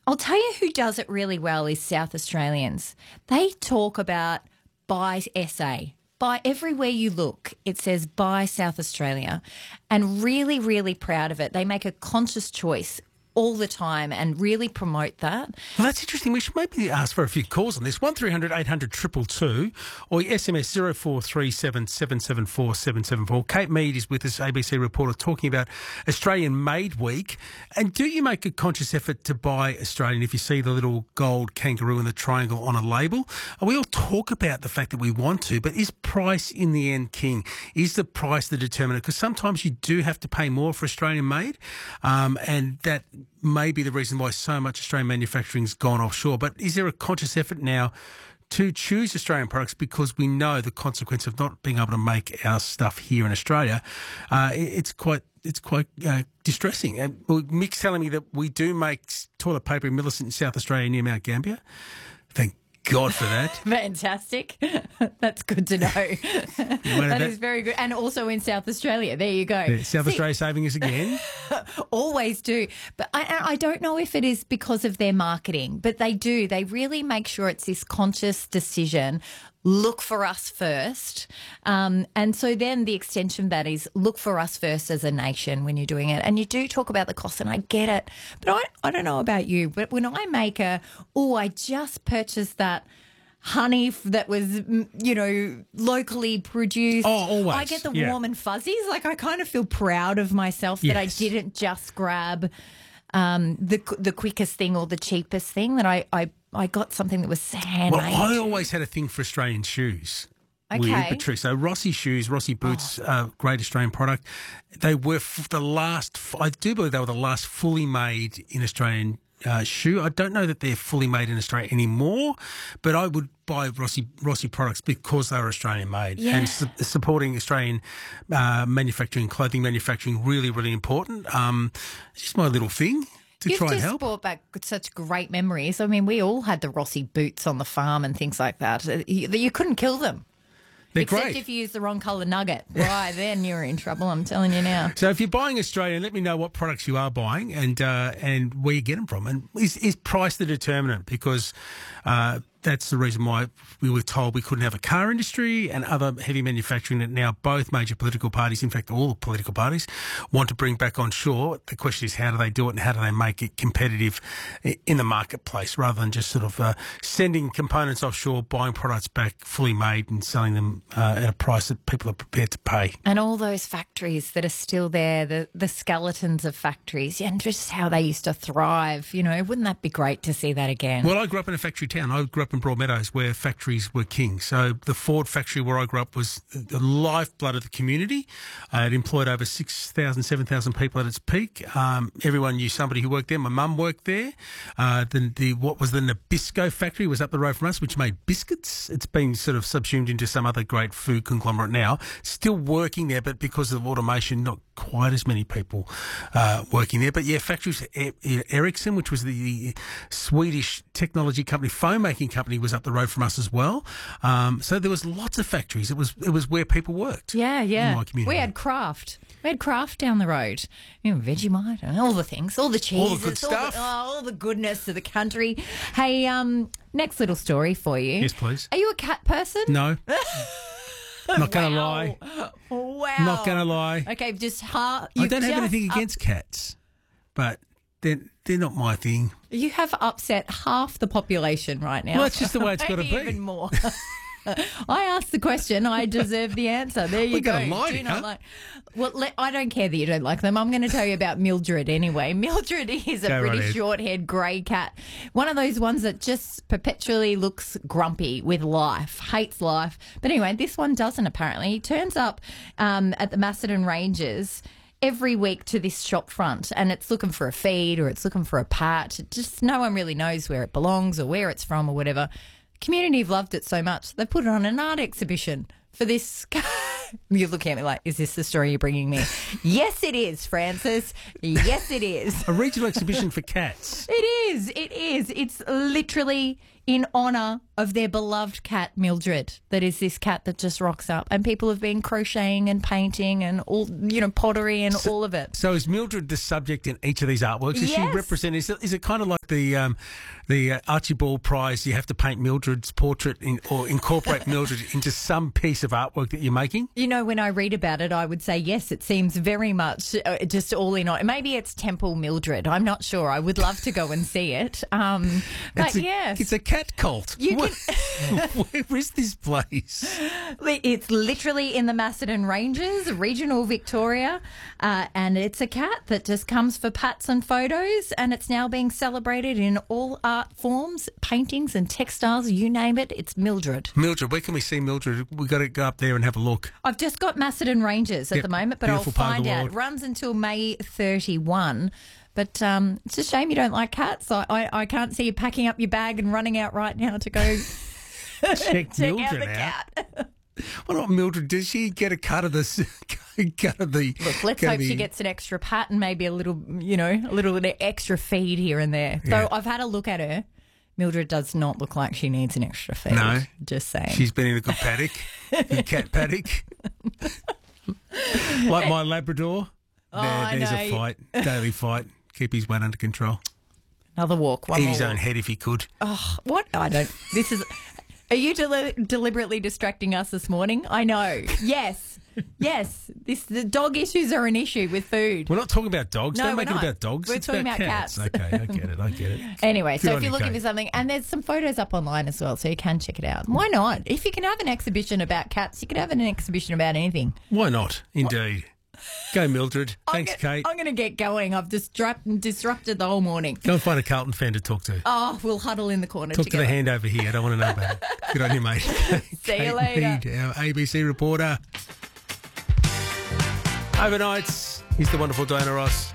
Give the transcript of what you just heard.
I'll tell you who does it really well is South Australians. They talk about buy SA. By everywhere you look, it says buy South Australia, and really, really proud of it. They make a conscious choice all the time and really promote that. Well, that's interesting. We should maybe ask for a few calls on this. 1300 800 222 or SMS 0437 774 774. Kate Mead is with us, ABC reporter, talking about Australian Made Week. And do you make a conscious effort to buy Australian if you see the little gold kangaroo and the triangle on a label? We all talk about the fact that we want to, but is price in the end king? Is the price the determinant? Because sometimes you do have to pay more for Australian made, and that may be the reason why so much Australian manufacturing's gone offshore. But is there a conscious effort now to choose Australian products because we know the consequence of not being able to make our stuff here in Australia? It's quite distressing. Mick's telling me that we do make toilet paper in Millicent in South Australia near Mount Gambier. Thank God for that. Fantastic. That's good to know. That is very good. And also in South Australia. There you go. Yeah, South Australia saving us again. Always do. But I don't know if it is because of their marketing, but they do. They really make sure it's this conscious decision. Look for us first. And so then the extension of that is look for us first as a nation when you're doing it. And you do talk about the cost, and I get it. But I don't know about you, but when I make I just purchased that honey that was, locally produced. Oh, always. I get the warm and fuzzies. Like, I kind of feel proud of myself that I didn't just grab the quickest thing or the cheapest thing, that I got something that was handmade. Well, I always had a thing for Australian shoes. Okay. Weird, but true. So Rossi shoes, Rossi boots, great Australian product. They were I do believe they were the last fully made in Australian shoe. I don't know that they're fully made in Australia anymore, but I would buy Rossi products because they were Australian made. Yeah. And supporting Australian manufacturing, clothing manufacturing, really, really important. It's just my little thing. You've try and just help. brought back such great memories. I mean, we all had the Rossi boots on the farm and things like that. You couldn't kill them. They're Except great. if you use the wrong colour nugget. Right, then you're in trouble, I'm telling you now. So if you're buying Australian, let me know what products you are buying and where you get them from. And is price the determinant? Because that's the reason why we were told we couldn't have a car industry and other heavy manufacturing that now both major political parties, in fact all political parties, want to bring back on shore. The question is, how do they do it and how do they make it competitive in the marketplace rather than just sort of sending components offshore, buying products back fully made and selling them at a price that people are prepared to pay. And all those factories that are still there, the skeletons of factories, and just how they used to thrive, wouldn't that be great to see that again? Well, I grew up in a factory town. I grew up in Broadmeadows where factories were king. So the Ford factory where I grew up was the lifeblood of the community. It employed over 6,000, 7,000 people at its peak. Everyone knew somebody who worked there. My mum worked there. What was the Nabisco factory was up the road from us, which made biscuits. It's been sort of subsumed into some other great food conglomerate now. Still working there, but because of automation, not quite as many people working there. But yeah, factories, Ericsson, which was the Swedish technology company, phone making company, was up the road from us as well. So there was lots of factories. It was where people worked. Yeah. In my community. We had Kraft. Down the road. Vegemite, and all the things, all the cheeses. All the good stuff. All the goodness of the country. Hey, next little story for you. Yes, please. Are you a cat person? No. Not going to lie. Wow. Not going to lie. Okay, just I don't have anything against cats, but they're not my thing. You have upset half the population right now. Well, that's just the way it's got to be. Even more. I asked the question. I deserve the answer. There you go. We're going to lie, Do not like. Well, I don't care that you don't like them. I'm going to tell you about Mildred anyway. Mildred is a British short-haired grey cat. One of those ones that just perpetually looks grumpy with life, hates life. But anyway, this one doesn't apparently. He turns up at the Macedon Ranges every week to this shop front, and it's looking for a feed or it's looking for a pat. Just no one really knows where it belongs or where it's from or whatever. Community have loved it so much they put it on an art exhibition for this. You look at me like, is this the story you're bringing me? Yes, it is, Francis. Yes, it is. A regional exhibition for cats. It is. It's literally in honour of their beloved cat, Mildred, that is this cat that just rocks up. And people have been crocheting and painting and all, pottery and all of it. So is Mildred the subject in each of these artworks? Is Yes. she represent? Is it kind of like the Archibald Prize? You have to paint Mildred's portrait or incorporate Mildred into some piece of artwork that you're making? When I read about it, I would say yes. It seems very much just all in on. Maybe it's Temple Mildred. I'm not sure. I would love to go and see it. It's a cat cult. Where is this place? It's literally in the Macedon Ranges, regional Victoria, and it's a cat that just comes for pats and photos, and it's now being celebrated in all art forms, paintings and textiles, you name it. It's Mildred. Mildred, where can we see Mildred? We've got to go up there and have a look. I've just got Macedon Ranges at the moment, but I'll Beautiful part of find the out. world. It runs until May 31. But it's a shame you don't like cats. I can't see you packing up your bag and running out right now to go Check out Mildred the out. cat. What about Mildred? Does she get a cut of the? Look, let's hope she gets an extra pat and maybe a little extra feed here and there. Yeah. Though I've had a look at her. Mildred does not look like she needs an extra feed. No. Just saying. She's been in a good paddock, good cat paddock. Like my Labrador. There's a fight, daily fight. Keep his weight under control. Another walk. Eat his own head if he could. Oh, what? I don't. This is. Are you deliberately distracting us this morning? I know. Yes. Yes. The dog issues are an issue with food. We're not talking about dogs. No, Don't make we're it not. about dogs. We're It's talking about cats. Okay, I get it. Anyway, Good so on if you, you're looking Kate. for something, and there's some photos up online as well, so you can check it out. Why not? If you can have an exhibition about cats, you can have an exhibition about anything. Why not? Indeed. Go, Mildred. Thanks, Kate. I'm going to get going. I've disrupted the whole morning. Go and find a Carlton fan to talk to. Oh, we'll huddle in the corner Talk together. to the hand over here. I don't want to know about it. Good on you, mate. See you Kate later. Mead, our ABC reporter. Overnights. Here's the wonderful Diana Ross.